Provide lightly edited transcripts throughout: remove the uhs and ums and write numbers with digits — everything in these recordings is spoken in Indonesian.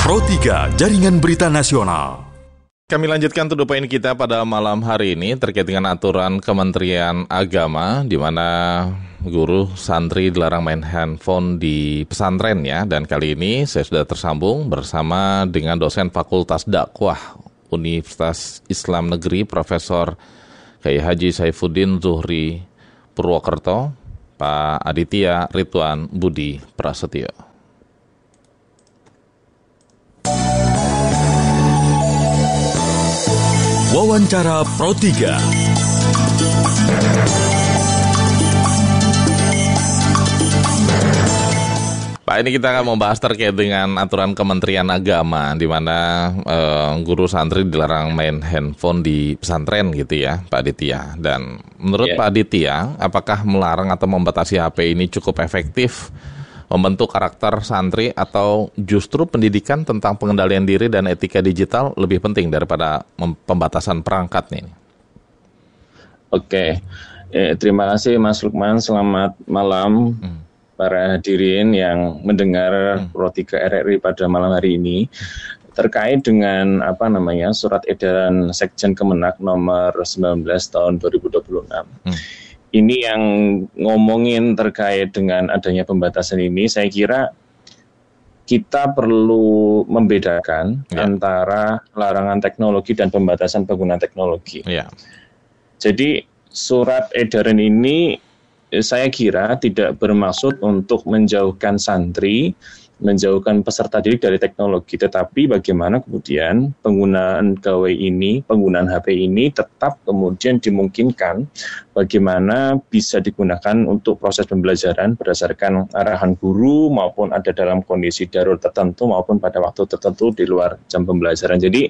Pro 3 Jaringan Berita Nasional. Kami lanjutkan to the point kita pada malam hari ini terkait dengan aturan Kementerian Agama di mana guru santri dilarang main handphone di pesantren ya. Dan kali ini saya sudah tersambung bersama dengan dosen Fakultas Dakwah Universitas Islam Negeri Profesor Kiai Haji Saifuddin Zuhri Purwokerto, Pak Aditya Ridwan Budi Prasetyo. Wawancara Pro 3. Pak, ini kita akan membahas terkait dengan aturan Kementerian Agama di mana guru santri dilarang main handphone di pesantren gitu ya, Pak Aditya. Dan menurut Pak Aditya, apakah melarang atau membatasi HP ini cukup efektif membentuk karakter santri atau justru pendidikan tentang pengendalian diri dan etika digital lebih penting daripada pembatasan perangkatnya ini? Oke, terima kasih Mas Lukman, selamat malam para hadirin yang mendengar Pro 3 RRI pada malam hari ini. Terkait dengan surat edaran Sekjen Kemenak nomor 19 tahun 2026. Ini yang ngomongin terkait dengan adanya pembatasan ini, saya kira kita perlu membedakan antara larangan teknologi dan pembatasan penggunaan teknologi. Jadi surat edaran ini saya kira tidak bermaksud untuk menjauhkan santri, menjauhkan peserta didik dari teknologi, tetapi bagaimana kemudian penggunaan gawai ini, penggunaan HP ini tetap kemudian dimungkinkan bagaimana bisa digunakan untuk proses pembelajaran berdasarkan arahan guru maupun ada dalam kondisi darurat tertentu maupun pada waktu tertentu di luar jam pembelajaran. Jadi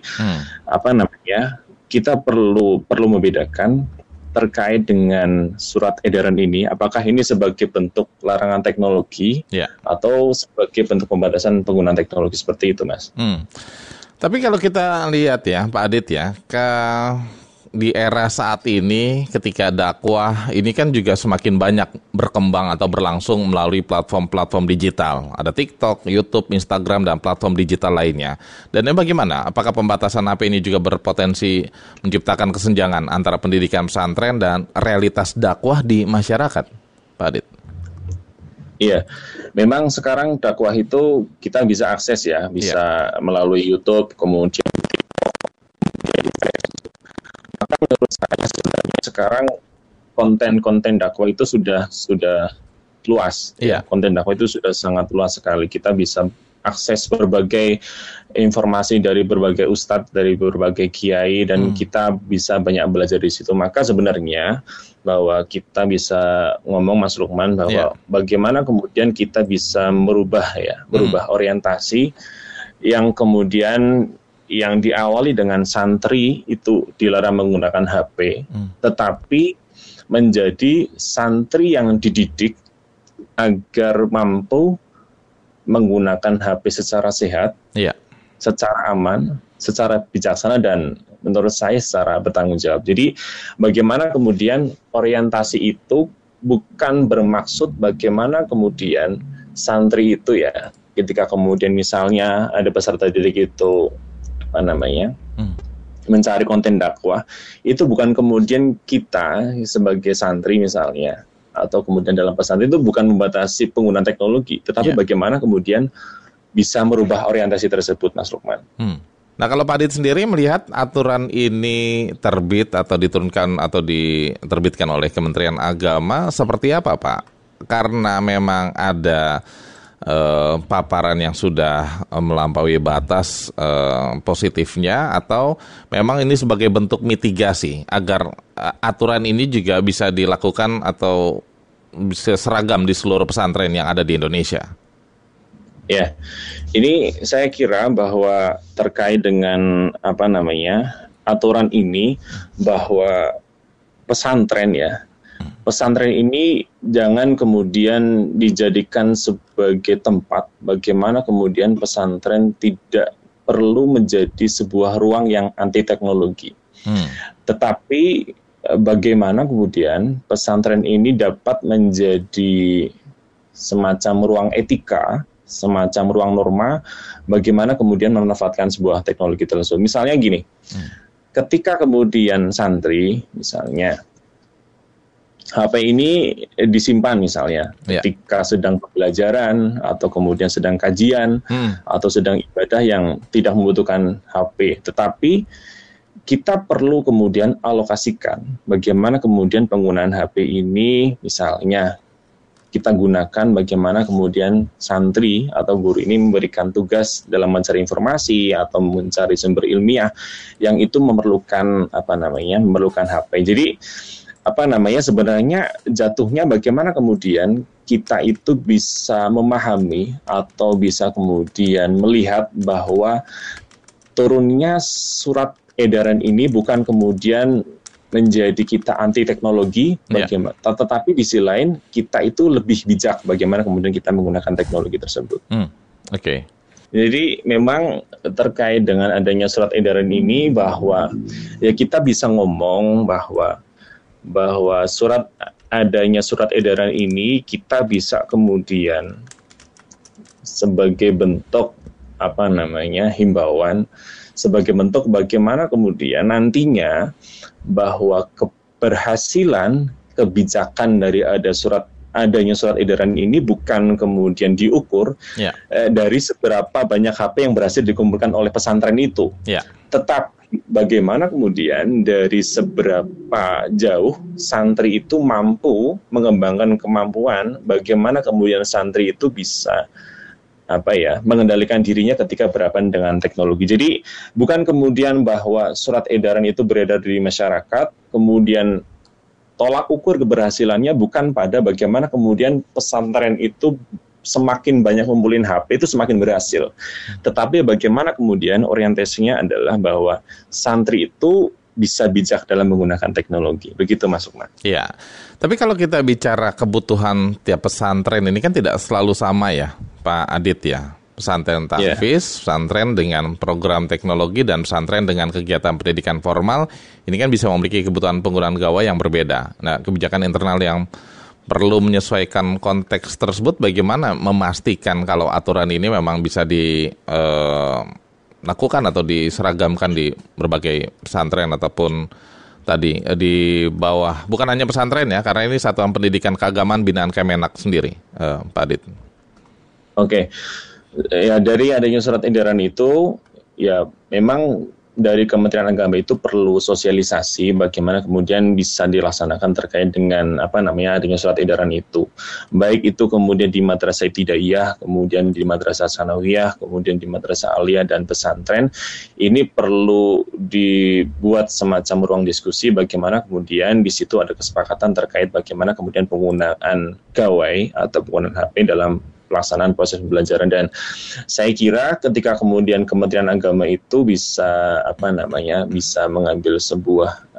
kita perlu membedakan terkait dengan surat edaran ini, apakah ini sebagai bentuk larangan teknologi atau sebagai bentuk pembatasan penggunaan teknologi seperti itu, Mas? Tapi kalau kita lihat ya, Pak Adit ya, di era saat ini ketika dakwah ini kan juga semakin banyak berkembang atau berlangsung melalui platform-platform digital. Ada TikTok, YouTube, Instagram, dan platform digital lainnya. Dan bagaimana? Apakah pembatasan HP ini juga berpotensi menciptakan kesenjangan antara pendidikan pesantren dan realitas dakwah di masyarakat, Pak Adit? Iya, memang sekarang dakwah itu kita bisa akses ya, bisa melalui YouTube, kemudian maka menurut saya sebenarnya sekarang konten-konten dakwah itu sudah luas. Konten dakwah itu sudah sangat luas sekali. Kita bisa akses berbagai informasi dari berbagai ustadz, dari berbagai kiai, dan kita bisa banyak belajar di situ. Maka sebenarnya bahwa kita bisa ngomong, Mas Lukman, bahwa bagaimana kemudian kita bisa merubah orientasi yang kemudian yang diawali dengan santri itu dilarang menggunakan HP, tetapi menjadi santri yang dididik agar mampu menggunakan HP secara sehat, secara aman, secara bijaksana, dan menurut saya secara bertanggung jawab. Jadi bagaimana kemudian orientasi itu bukan bermaksud bagaimana kemudian santri itu ya, ketika kemudian misalnya ada peserta didik itu mencari konten dakwah, itu bukan kemudian kita sebagai santri misalnya atau kemudian dalam pesantren itu bukan membatasi penggunaan teknologi, tetapi bagaimana kemudian bisa merubah orientasi tersebut, Mas Lukman. Nah, kalau Pak Adit sendiri melihat aturan ini terbit atau diturunkan atau diterbitkan oleh Kementerian Agama seperti apa, Pak? Karena memang ada paparan yang sudah melampaui batas positifnya, atau memang ini sebagai bentuk mitigasi agar aturan ini juga bisa dilakukan atau bisa seragam di seluruh pesantren yang ada di Indonesia? Ya, ini saya kira bahwa terkait dengan aturan ini, bahwa pesantren ini jangan kemudian dijadikan sebagai tempat bagaimana kemudian pesantren tidak perlu menjadi sebuah ruang yang anti teknologi. Tetapi bagaimana kemudian pesantren ini dapat menjadi semacam ruang etika semacam ruang norma bagaimana kemudian memanfaatkan sebuah teknologi tersebut. Misalnya gini, ketika kemudian santri misalnya HP ini disimpan misalnya ketika sedang pembelajaran atau kemudian sedang kajian atau sedang ibadah yang tidak membutuhkan HP, tetapi kita perlu kemudian alokasikan bagaimana kemudian penggunaan HP ini, misalnya kita gunakan bagaimana kemudian santri atau guru ini memberikan tugas dalam mencari informasi atau mencari sumber ilmiah yang itu memerlukan memerlukan HP. Jadi sebenarnya jatuhnya bagaimana kemudian kita itu bisa memahami atau bisa kemudian melihat bahwa turunnya surat edaran ini bukan kemudian menjadi kita anti teknologi, tetapi di sisi lain kita itu lebih bijak bagaimana kemudian kita menggunakan teknologi tersebut. Oke. Jadi memang terkait dengan adanya surat edaran ini bahwa ya kita bisa ngomong bahwa adanya surat edaran ini kita bisa kemudian sebagai bentuk himbauan, sebagai bentuk bagaimana kemudian nantinya bahwa keberhasilan kebijakan dari adanya surat edaran ini bukan kemudian diukur dari seberapa banyak HP yang berhasil dikumpulkan oleh pesantren itu, tetapi bagaimana kemudian dari seberapa jauh santri itu mampu mengembangkan kemampuan, bagaimana kemudian santri itu bisa mengendalikan dirinya ketika berhadapan dengan teknologi. Jadi bukan kemudian bahwa surat edaran itu beredar di masyarakat, kemudian tolak ukur keberhasilannya bukan pada bagaimana kemudian pesantren itu semakin banyak ngumpulin HP itu semakin berhasil. Tetapi bagaimana kemudian orientasinya adalah bahwa santri itu bisa bijak dalam menggunakan teknologi. Begitu Mas Lukman. Iya. Tapi kalau kita bicara kebutuhan tiap pesantren ini kan tidak selalu sama ya, Pak Adit ya. Pesantren tahfiz, pesantren dengan program teknologi dan pesantren dengan kegiatan pendidikan formal ini kan bisa memiliki kebutuhan penggunaan gawai yang berbeda. Nah, kebijakan internal yang perlu menyesuaikan konteks tersebut, bagaimana memastikan kalau aturan ini memang bisa dilakukan atau diseragamkan di berbagai pesantren ataupun tadi di bawah, bukan hanya pesantren ya, karena ini satuan pendidikan keagamaan binaan Kemenak sendiri, Pak Adit. Oke, ya dari adanya surat edaran itu, ya memang dari Kementerian Agama itu perlu sosialisasi bagaimana kemudian bisa dilaksanakan terkait dengan adanya surat edaran itu. Baik itu kemudian di madrasah ibtidaiyah, kemudian di madrasah sanawiyah, kemudian di madrasah aliyah dan pesantren. Ini perlu dibuat semacam ruang diskusi bagaimana kemudian di situ ada kesepakatan terkait bagaimana kemudian penggunaan gawai atau penggunaan HP dalam pelaksanaan proses pembelajaran. Dan saya kira ketika kemudian Kementerian Agama itu bisa bisa mengambil sebuah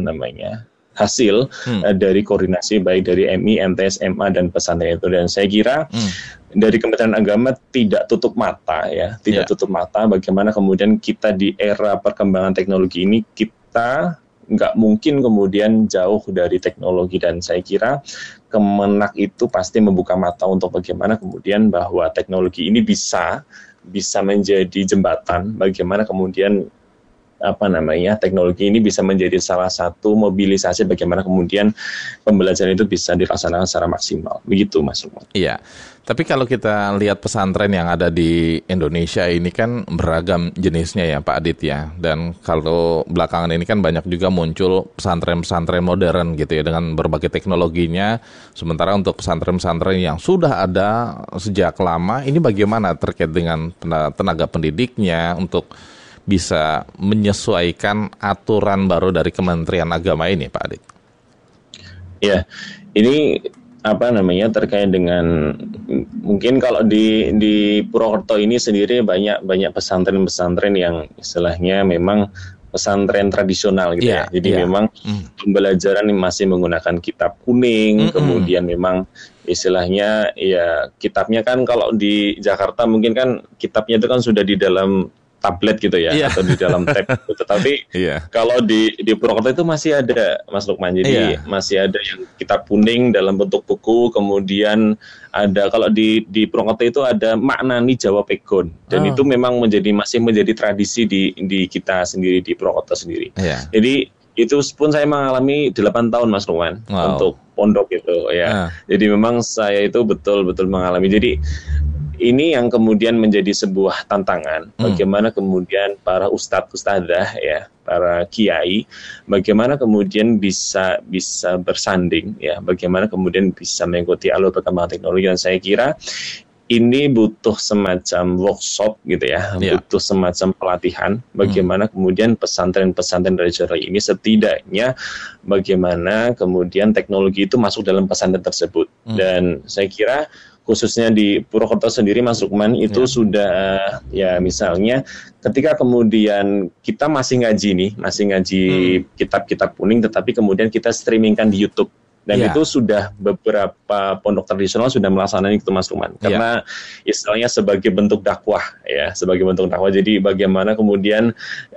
hasil dari koordinasi baik dari MI, MTS, MA dan pesantren itu, dan saya kira dari Kementerian Agama tidak tutup mata tutup mata bagaimana kemudian kita di era perkembangan teknologi ini kita nggak mungkin kemudian jauh dari teknologi, dan saya kira Kemenak itu pasti membuka mata untuk bagaimana kemudian bahwa teknologi ini bisa menjadi jembatan, bagaimana kemudian teknologi ini bisa menjadi salah satu mobilisasi bagaimana kemudian pembelajaran itu bisa dilaksanakan secara maksimal. Begitu Mas Lukman. Iya. Tapi kalau kita lihat pesantren yang ada di Indonesia ini kan beragam jenisnya ya Pak Adit ya. Dan kalau belakangan ini kan banyak juga muncul pesantren-pesantren modern gitu ya dengan berbagai teknologinya. Sementara untuk pesantren-pesantren yang sudah ada sejak lama, ini bagaimana terkait dengan tenaga pendidiknya untuk bisa menyesuaikan aturan baru dari Kementerian Agama ini, Pak Adit? Ya, ini terkait dengan mungkin kalau di Purwokerto ini sendiri banyak pesantren-pesantren yang istilahnya memang pesantren tradisional gitu ya. Jadi memang pembelajaran masih menggunakan kitab kuning, kemudian memang istilahnya ya kitabnya kan kalau di Jakarta mungkin kan kitabnya itu kan sudah di dalam tablet gitu ya, atau di dalam tab gitu. Tetapi kalau di Purwokerto itu masih ada, Mas Lukman. Jadi masih ada yang kitab kuning dalam bentuk buku, kemudian ada kalau di Purwokerto itu ada Maknani Jawa Pegon, dan itu memang masih menjadi tradisi di kita sendiri di Purwokerto sendiri. Jadi itu pun saya mengalami 8 tahun, Mas Lukman, untuk pondok itu ya. Jadi memang saya itu betul-betul mengalami. Jadi ini yang kemudian menjadi sebuah tantangan, bagaimana kemudian para ustadz-ustadzah ya, para kiai, bagaimana kemudian bisa bersanding ya, bagaimana kemudian bisa mengikuti alur perkembangan teknologi. Dan saya kira ini butuh semacam workshop gitu ya, butuh semacam pelatihan bagaimana kemudian pesantren-pesantren regional ini setidaknya bagaimana kemudian teknologi itu masuk dalam pesantren tersebut. Dan saya kira khususnya di Purwokerto sendiri, Mas Lukman, itu sudah ya, misalnya ketika kemudian kita masih ngaji kitab-kitab kuning, tetapi kemudian kita streamingkan di YouTube. Dan itu sudah beberapa pondok tradisional sudah melaksanakan itu, Mas Lukman. Karena istilahnya sebagai bentuk dakwah ya, sebagai bentuk dakwah. Jadi bagaimana kemudian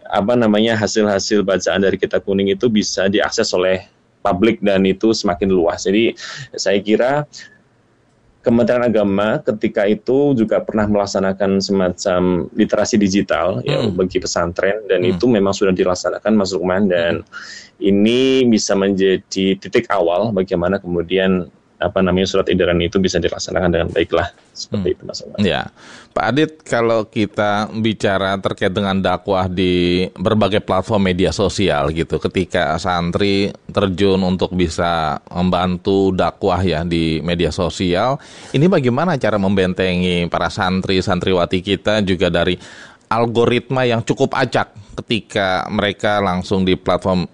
hasil-hasil bacaan dari kitab kuning itu bisa diakses oleh publik dan itu semakin luas. Jadi saya kira Kementerian Agama ketika itu juga pernah melaksanakan semacam literasi digital ya bagi pesantren, dan itu memang sudah dilaksanakan, Mas Lukman, dan ini bisa menjadi titik awal bagaimana kemudian surat edaran itu bisa dilaksanakan dengan baiklah, seperti itu, Mas Lukman. Ya, Pak Adit, kalau kita bicara terkait dengan dakwah di berbagai platform media sosial gitu, ketika santri terjun untuk bisa membantu dakwah ya di media sosial, ini bagaimana cara membentengi para santriwati kita juga dari algoritma yang cukup acak ketika mereka langsung di platform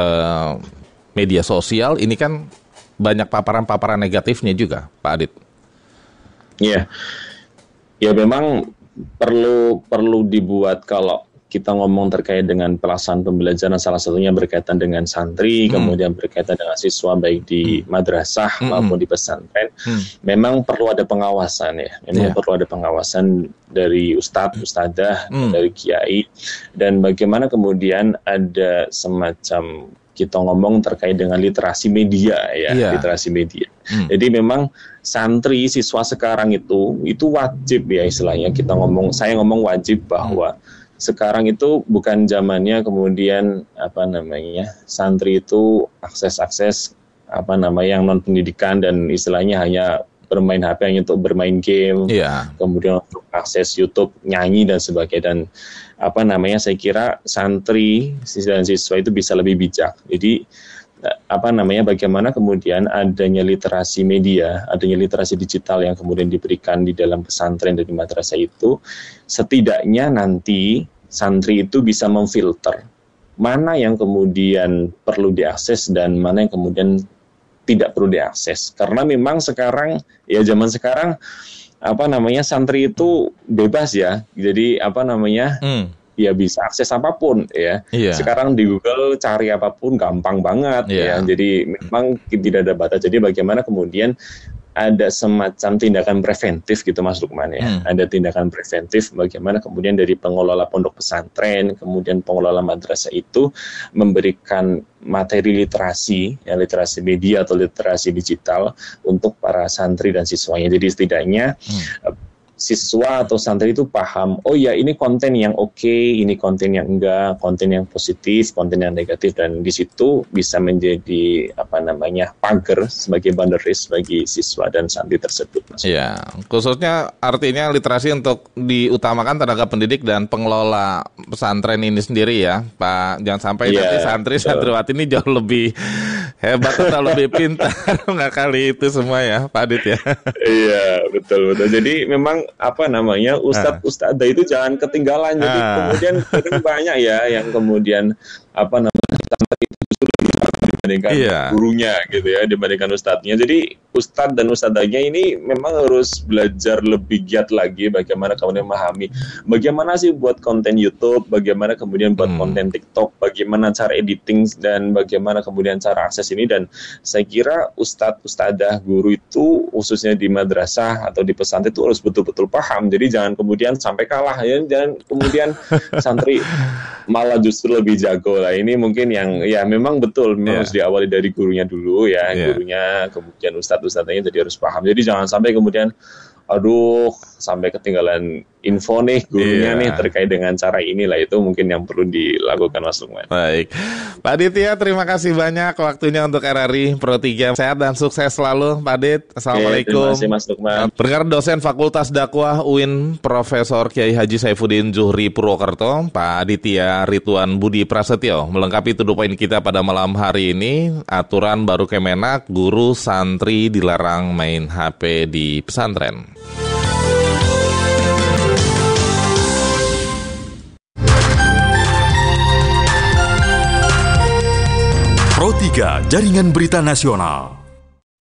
media sosial? Ini kan banyak paparan-paparan negatifnya juga, Pak Adit. Iya, ya memang perlu dibuat. Kalau kita ngomong terkait dengan pelaksanaan pembelajaran, salah satunya berkaitan dengan santri, kemudian berkaitan dengan siswa baik di madrasah maupun di pesantren, memang perlu ada pengawasan ya. Memang perlu ada pengawasan dari ustadzah, dari kiai, dan bagaimana kemudian ada semacam kita ngomong terkait dengan literasi media ya, literasi media. Jadi memang santri siswa sekarang itu wajib ya, istilahnya saya ngomong wajib bahwa sekarang itu bukan zamannya kemudian santri itu akses yang non pendidikan dan istilahnya hanya bermain HP, hanya untuk bermain game, kemudian untuk akses YouTube, nyanyi dan sebagainya. Dan saya kira santri dan siswa itu bisa lebih bijak. Jadi bagaimana kemudian adanya literasi media, adanya literasi digital yang kemudian diberikan di dalam pesantren dan di madrasah itu, setidaknya nanti santri itu bisa memfilter mana yang kemudian perlu diakses dan mana yang kemudian tidak perlu diakses. Karena memang sekarang ya, zaman sekarang santri itu bebas ya. Jadi ya bisa akses apapun ya. Sekarang di Google cari apapun gampang banget ya. Jadi memang tidak ada batas. Jadi bagaimana kemudian ada semacam tindakan preventif gitu, Mas Lukman ya. Ada tindakan preventif bagaimana kemudian dari pengelola pondok pesantren, kemudian pengelola madrasah itu memberikan materi literasi media atau literasi digital untuk para santri dan siswanya. Jadi setidaknya siswa atau santri itu paham, oh ya ini konten yang oke, ini konten yang enggak, konten yang positif, konten yang negatif, dan di situ bisa menjadi pagar sebagai boundaries bagi siswa dan santri tersebut. Ya, khususnya artinya literasi untuk diutamakan tenaga pendidik dan pengelola pesantren ini sendiri ya, Pak. Jangan sampai nanti santriwati ini jauh lebih hebat atau lebih pintar ngakali itu semua ya, Pak Adit ya. Iya, betul. Jadi memang ustadz itu jangan ketinggalan. Jadi kemudian banyak ya yang kemudian santri itu dibandingkan gurunya gitu ya, dibandingkan ustadznya. Jadi Ustadz dan ustadzanya ini memang harus belajar lebih giat lagi bagaimana kemudian memahami bagaimana sih buat konten YouTube, bagaimana kemudian buat konten TikTok, bagaimana cara editing dan bagaimana kemudian cara akses ini. Dan saya kira ustadz, ustadzah, guru itu khususnya di madrasah atau di pesantren itu harus betul-betul paham. Jadi jangan kemudian sampai kalah ya, jangan kemudian santri malah justru lebih jago lah. Ini mungkin yang ya memang betul memang harus diawali dari gurunya dulu ya, gurunya kemudian ustadzanya jadi harus paham. Jadi jangan sampai kemudian aduh sampai ketinggalan info nih gurunya nih terkait dengan cara inilah, itu mungkin yang perlu dilakukan Mas Lukman. Baik, Pak Aditya, terima kasih banyak waktunya untuk RRI Pro 3. Sehat dan sukses selalu Pak Adit. Assalamualaikum. Terima kasih Mas Lukman. Pendengar, dosen Fakultas Dakwah UIN Profesor Kiai Haji Saifuddin Zuhri Purwokerto, Pak Aditya Ridwan Budi Prasetyo melengkapi to the point kita pada malam hari ini. Aturan baru Kemenak, guru santri dilarang main HP di pesantren. Pro 3 Jaringan Berita Nasional.